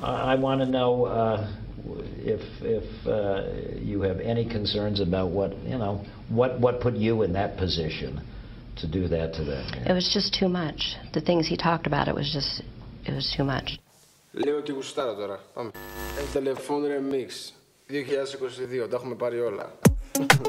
I want to know if you have any concerns about what put you in that position to do that to them. It was just too much. The things he talked about, it was too much. Λέω και γουστάρω τώρα. Πάμε. Telephone Remix 2022. Τα έχουμε πάρει όλα.